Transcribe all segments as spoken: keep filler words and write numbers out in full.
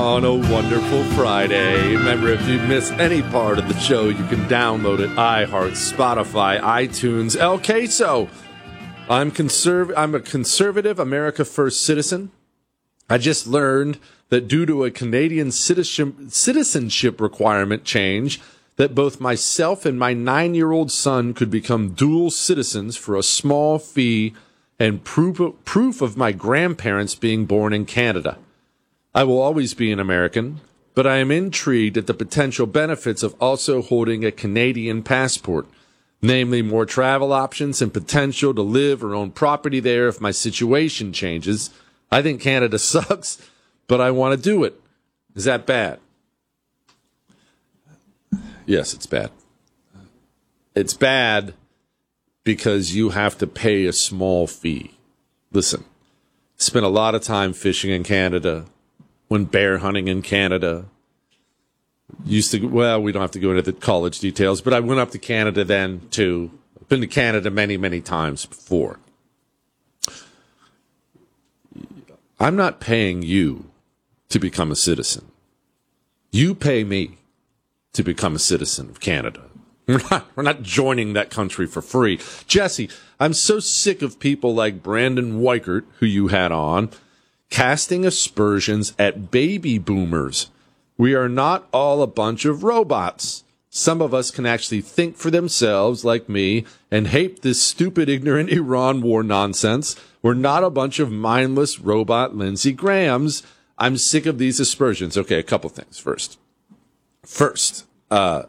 On a wonderful Friday. Remember, if you miss any part of the show, you can download it. iHeart, Spotify, iTunes, El Queso. I'm conserv- I'm a conservative America First citizen. I just learned that due to a Canadian citizenship, citizenship requirement change, that both myself and my nine-year-old son could become dual citizens for a small fee and proof of, proof of my grandparents being born in Canada. I will always be an American, but I am intrigued at the potential benefits of also holding a Canadian passport, namely more travel options and potential to live or own property there if my situation changes. I think Canada sucks, but I want to do it. Is that bad? Yes, it's bad. It's bad because you have to pay a small fee. Listen, spent a lot of time fishing in Canada. When bear hunting in Canada, used to, well, we don't have to go into the college details, but I went up to Canada then too. I've been to Canada many, many times before. I'm not paying you to become a citizen. You pay me to become a citizen of Canada. We're not, we're not joining that country for free. Jesse, I'm so sick of people like Brandon Weichert, who you had on, casting aspersions at baby boomers. We are not all a bunch of robots. Some of us can actually think for themselves, like me, and hate this stupid, ignorant Iran war nonsense. We're not a bunch of mindless robot Lindsey Grahams. I'm sick of these aspersions. Okay, a couple things. First, first, uh,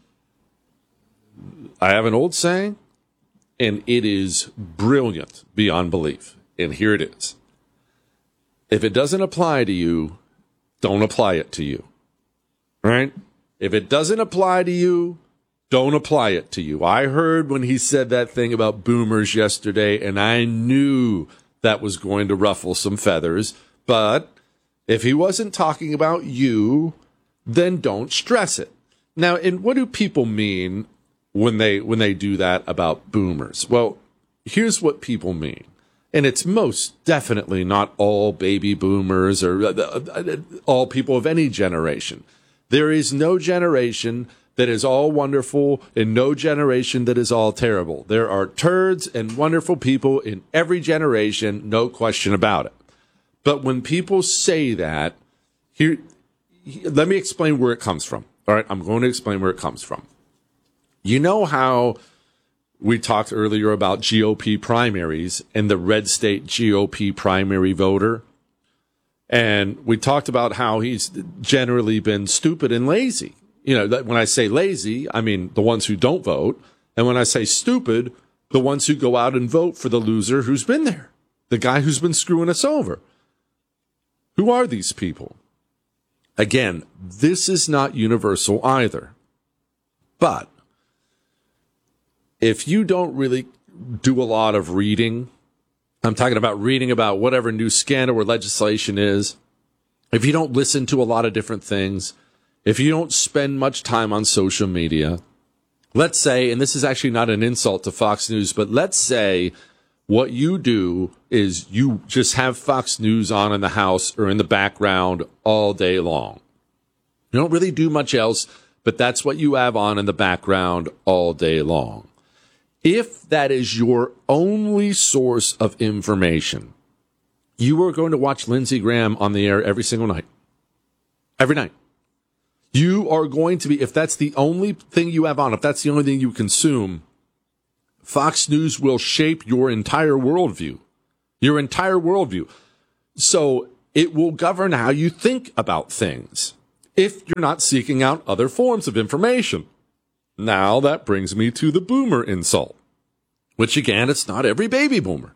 I have an old saying, and it is brilliant beyond belief. And here it is. If it doesn't apply to you, don't apply it to you. Right? If it doesn't apply to you, don't apply it to you. I heard when he said that thing about boomers yesterday, and I knew that was going to ruffle some feathers. But if he wasn't talking about you, then don't stress it. Now, and what do people mean when they when they do that about boomers? Well, here's what people mean. And it's most definitely not all baby boomers or all people of any generation. There is no generation that is all wonderful and no generation that is all terrible. There are turds and wonderful people in every generation, no question about it. But when people say that, here, let me explain where it comes from. All right, I'm going to explain where it comes from. You know how we talked earlier about G O P primaries and the red state G O P primary voter. And we talked about how he's generally been stupid and lazy. You know, when I say lazy, I mean the ones who don't vote. And when I say stupid, the ones who go out and vote for the loser who's been there, the guy who's been screwing us over. Who are these people? Again, this is not universal either. But if you don't really do a lot of reading, I'm talking about reading about whatever new scandal or legislation is, if you don't listen to a lot of different things, if you don't spend much time on social media, let's say, and this is actually not an insult to Fox News, but let's say what you do is you just have Fox News on in the house or in the background all day long. You don't really do much else, but that's what you have on in the background all day long. If that is your only source of information, you are going to watch Lindsey Graham on the air every single night. Every night. You are going to be, if that's the only thing you have on, if that's the only thing you consume, Fox News will shape your entire worldview. Your entire worldview. So it will govern how you think about things if you're not seeking out other forms of information. Now that brings me to the boomer insult, which again, it's not every baby boomer.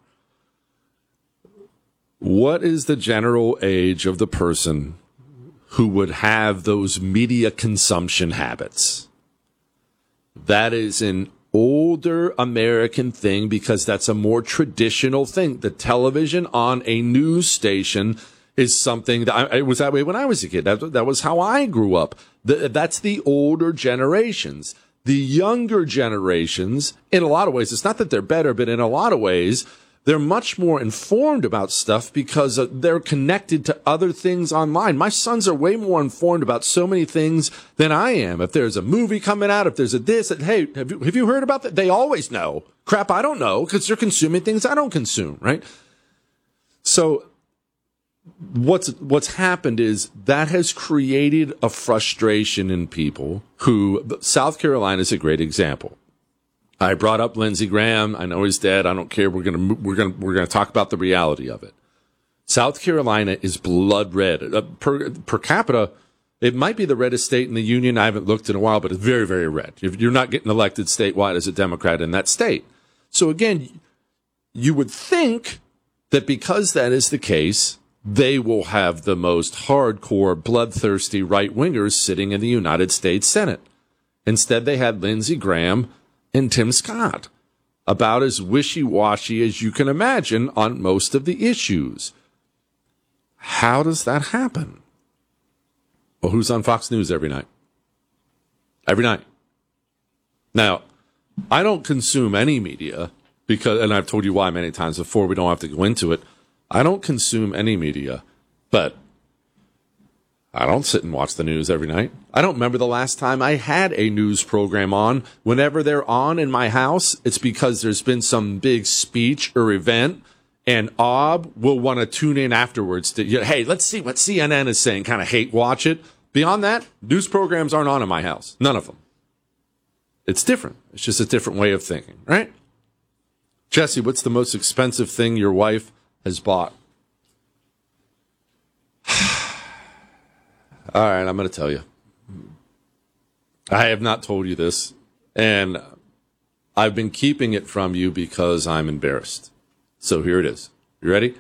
What is the general age of the person who would have those media consumption habits? That is an older American thing because that's a more traditional thing. The television on a news station is something that I, it was that way when I was a kid. That, that was how I grew up. The, that's the older generations. The younger generations, in a lot of ways, it's not that they're better, but in a lot of ways, They're much more informed about stuff because uh, they're connected to other things online. My sons are way more informed about so many things than I am. If there's a movie coming out, if there's a this, hey, have you, have you heard about that? They always know. Crap, I don't know, because they're consuming things I don't consume, right? So what's what's happened is that has created a frustration in people who, South Carolina is a great example. I brought up Lindsey Graham. I know he's dead. I don't care. We're gonna we're gonna we're gonna talk about the reality of it. South Carolina is blood red uh, per per capita. It might be the reddest state in the union. I haven't looked in a while, but it's very very red. You're not getting elected statewide as a Democrat in that state. So again, you would think that because that is the case, they will have the most hardcore, bloodthirsty right wingers sitting in the United States Senate. Instead, they had Lindsey Graham and Tim Scott, about as wishy-washy as you can imagine on most of the issues. How does that happen? Well, who's on Fox News every night? Every night. Now, I don't consume any media because, and I've told you why many times before, we don't have to go into it. I don't consume any media, but I don't sit and watch the news every night. I don't remember the last time I had a news program on. Whenever they're on in my house, it's because there's been some big speech or event, and Ob will want to tune in afterwards to, hey, let's see what C N N is saying, kind of hate watch it. Beyond that, news programs aren't on in my house. None of them. It's different. It's just a different way of thinking, right? Jesse, what's the most expensive thing your wife has bought? All right, I'm going to tell you. I have not told you this, and I've been keeping it from you because I'm embarrassed. So here it is. You ready?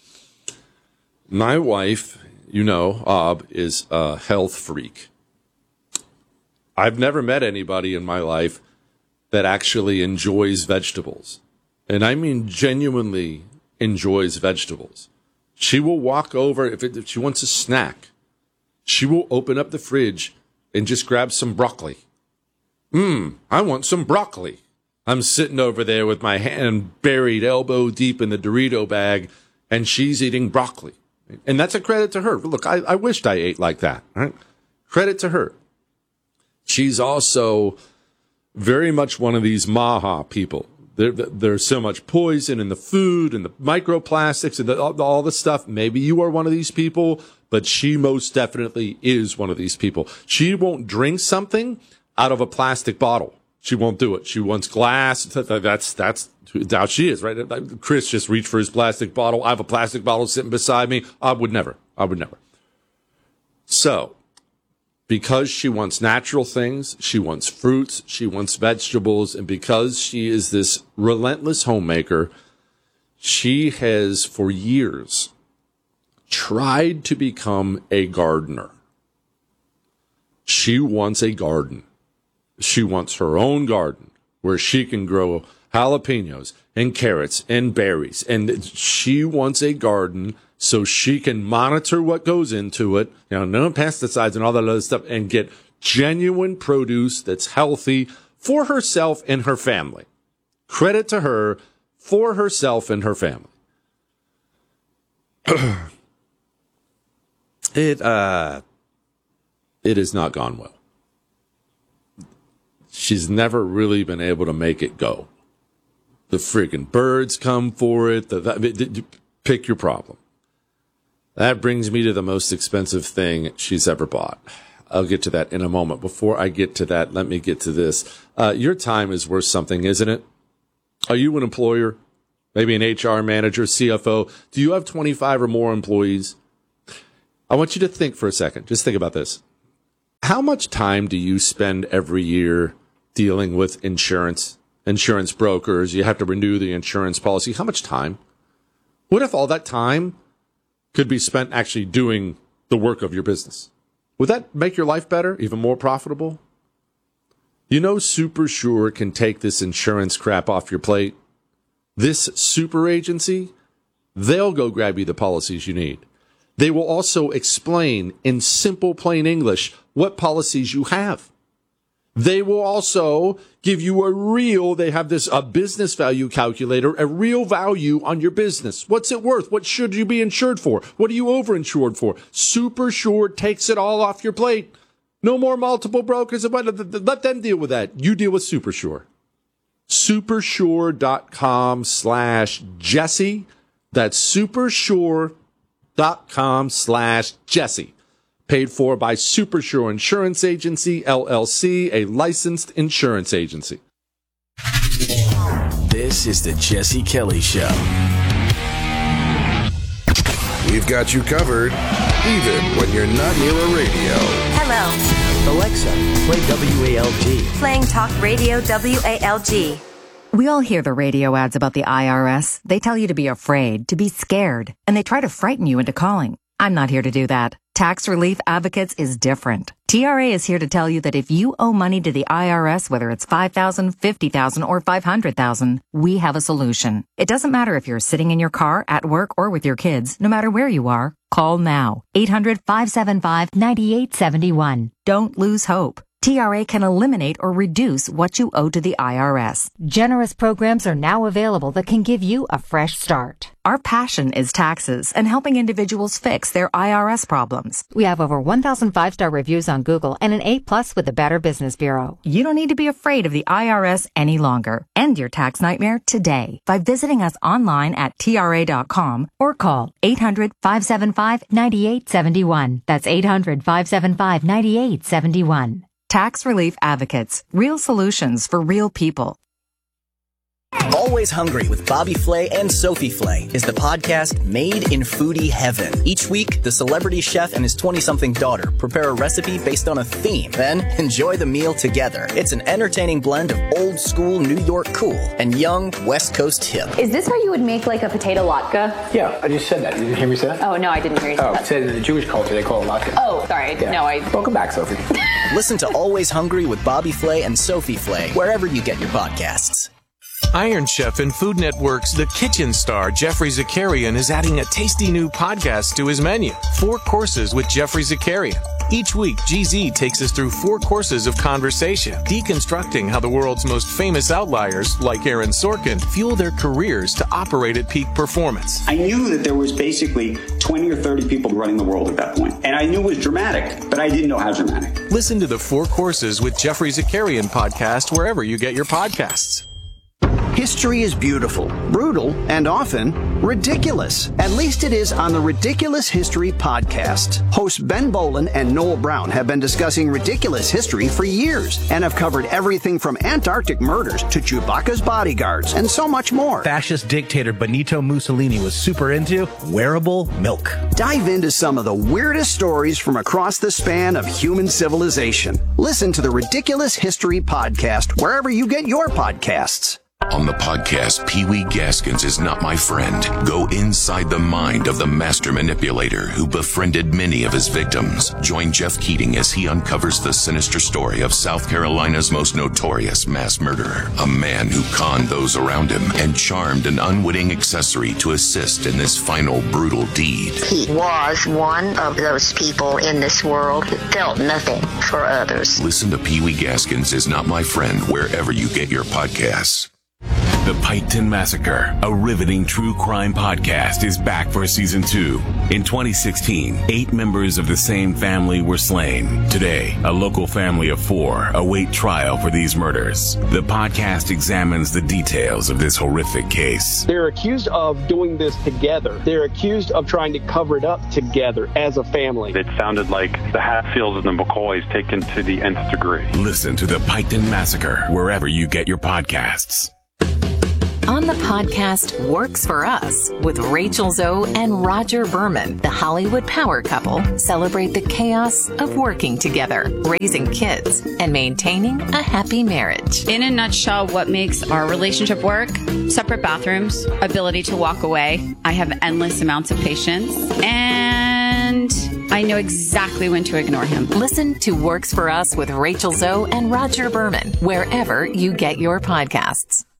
My wife, you know, Ob, is a health freak. I've never met anybody in my life that actually enjoys vegetables. And I mean genuinely enjoys vegetables. She will walk over, if, it, if she wants a snack, she will open up the fridge and just grab some broccoli. Mmm, I want some broccoli. I'm sitting over there with my hand buried elbow deep in the Dorito bag, and she's eating broccoli. And that's a credit to her. Look, I, I wished I ate like that. Right? Credit to her. She's also very much one of these Maha people. There, there's so much poison in the food and the microplastics and the, all, all the stuff. Maybe you are one of these people, but she most definitely is one of these people. She won't drink something out of a plastic bottle. She won't do it. She wants glass. That's that's how she is, right? Chris just reached for his plastic bottle. I have a plastic bottle sitting beside me. I would never. I would never. So, because she wants natural things, she wants fruits, she wants vegetables, and because she is this relentless homemaker, she has for years tried to become a gardener. She wants a garden. She wants her own garden where she can grow jalapenos and carrots and berries. And she wants a garden so she can monitor what goes into it, you know, no pesticides and all that other stuff, and get genuine produce that's healthy for herself and her family. Credit to her for herself and her family. it, uh, it has not gone well. She's never really been able to make it go. The freaking birds come for it. The, the, pick your problem. That brings me to the most expensive thing she's ever bought. I'll get to that in a moment. Before I get to that, let me get to this. Uh, your time is worth something, isn't it? Are you an employer? Maybe an H R manager, C F O? Do you have twenty-five or more employees? I want you to think for a second. Just think about this. How much time do you spend every year dealing with insurance, insurance brokers? You have to renew the insurance policy. How much time? What if all that time could be spent actually doing the work of your business? Would that make your life better, even more profitable? You know, Super Sure can take this insurance crap off your plate. This super agency, they'll go grab you the policies you need. They will also explain in simple, plain English what policies you have. They will also give you a real, they have this, a business value calculator, a real value on your business. What's it worth? What should you be insured for? What are you overinsured for? SuperSure takes it all off your plate. No more multiple brokers. Let them deal with that. You deal with SuperSure. Supersure.com slash Jesse. That's supersure.com slash Jesse. Paid for by SuperSure Insurance Agency, L L C, a licensed insurance agency. This is the Jesse Kelly Show. We've got you covered, even when you're not near a radio. Hello. Alexa, play W A L G. Playing Talk Radio W A L G. We all hear the radio ads about the I R S. They tell you to be afraid, to be scared, and they try to frighten you into calling. I'm not here to do that. Tax Relief Advocates is different. T R A is here to tell you that if you owe money to the I R S, whether it's five thousand dollars, fifty thousand dollars, or five hundred thousand dollars, we have a solution. It doesn't matter if you're sitting in your car, at work, or with your kids. No matter where you are, call now. eight hundred, five seven five, nine eight seven one. Don't lose hope. T R A can eliminate or reduce what you owe to the I R S. Generous programs are now available that can give you a fresh start. Our passion is taxes and helping individuals fix their I R S problems. We have over one thousand five-star reviews on Google and an A plus with the Better Business Bureau. You don't need to be afraid of the I R S any longer. End your tax nightmare today by visiting us online at T R A dot com or call eight hundred, five seven five, nine eight seven one. That's eight hundred, five seven five, nine eight seven one. Tax Relief Advocates. Real solutions for real people. Always Hungry with Bobby Flay and Sophie Flay is the podcast made in foodie heaven. Each week, the celebrity chef and his twenty-something daughter prepare a recipe based on a theme, then enjoy the meal together. It's an entertaining blend of old school New York cool and young West Coast hip. Is this how you would make like a potato latke? Yeah, I just said that. Did you hear me say that? Oh, no, I didn't hear you say oh, that. Oh, said in the Jewish culture they call it latke. Oh, sorry. Yeah. No, I... Welcome back, Sophie. Listen to Always Hungry with Bobby Flay and Sophie Flay wherever you get your podcasts. Iron Chef and Food Network's The Kitchen star, Jeffrey Zakarian, is adding a tasty new podcast to his menu, Four Courses with Jeffrey Zakarian. Each week, G Z takes us through four courses of conversation, deconstructing how the world's most famous outliers, like Aaron Sorkin, fuel their careers to operate at peak performance. I knew that there was basically twenty or thirty people running the world at that point. And I knew it was dramatic, but I didn't know how dramatic. Listen to the Four Courses with Jeffrey Zakarian podcast wherever you get your podcasts. History is beautiful, brutal, and often ridiculous. At least it is on the Ridiculous History podcast. Hosts Ben Bolin and Noel Brown have been discussing ridiculous history for years and have covered everything from Antarctic murders to Chewbacca's bodyguards and so much more. Fascist dictator Benito Mussolini was super into wearable milk. Dive into some of the weirdest stories from across the span of human civilization. Listen to the Ridiculous History podcast wherever you get your podcasts. On the podcast, Pee Wee Gaskins is Not My Friend. Go inside the mind of the master manipulator who befriended many of his victims. Join Jeff Keating as he uncovers the sinister story of South Carolina's most notorious mass murderer. A man who conned those around him and charmed an unwitting accessory to assist in this final brutal deed. He was one of those people in this world who felt nothing for others. Listen to Pee Wee Gaskins is Not My Friend wherever you get your podcasts. The Piketon Massacre, a riveting true crime podcast, is back for season two. In twenty sixteen, eight members of the same family were slain. Today, a local family of four await trial for these murders. The podcast examines the details of this horrific case. They're accused of doing this together. They're accused of trying to cover it up together as a family. It sounded like the Hatfields and the McCoys taken to the nth degree. Listen to The Piketon Massacre wherever you get your podcasts. On the podcast Works for Us with Rachel Zoe and Roger Berman, the Hollywood power couple celebrate the chaos of working together, raising kids, and maintaining a happy marriage. In a nutshell, what makes our relationship work? Separate bathrooms, ability to walk away. I have endless amounts of patience, and I know exactly when to ignore him. Listen to Works for Us with Rachel Zoe and Roger Berman wherever you get your podcasts.